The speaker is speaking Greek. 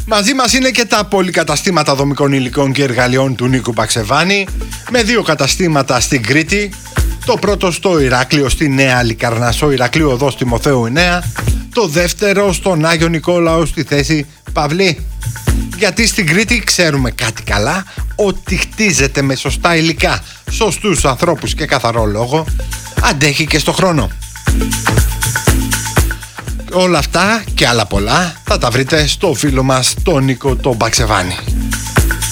Μαζί μας είναι και τα πολυκαταστήματα δομικών υλικών και εργαλειών του Νίκου Μπαξεβάνη, με 2 καταστήματα στην Κρήτη. Το πρώτο στο Ηράκλειο, στη Νέα Λικαρνασσό, Ηρακλείου Οδός Τιμοθέου 9. Το δεύτερο στον Άγιο Νικόλαο, στη θέση Παυλή. Γιατί στην Κρήτη ξέρουμε κάτι καλά, ότι χτίζεται με σωστά υλικά, σωστούς ανθρώπους και καθαρό λόγο, αντέχει και στο χρόνο. Όλα αυτά και άλλα πολλά θα τα βρείτε στο φίλο μας τον Νίκο τον Μπαξεβάνη.